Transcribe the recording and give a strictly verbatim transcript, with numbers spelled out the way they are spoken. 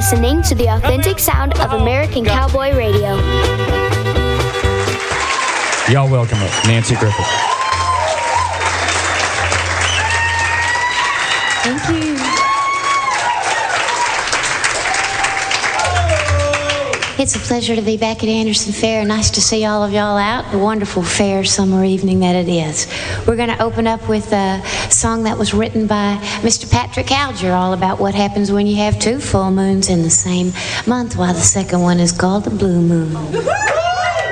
listening to the authentic sound of American Cowboy Radio. Y'all welcome her, Nanci Griffith. Thank you. It's a pleasure to be back at Anderson Fair. Nice to see all of y'all out. A wonderful fair summer evening that it is. We're going to open up with a song that was written by Mister Patrick Alger, all about what happens when you have two full moons in the same month, while the second one is called the blue moon.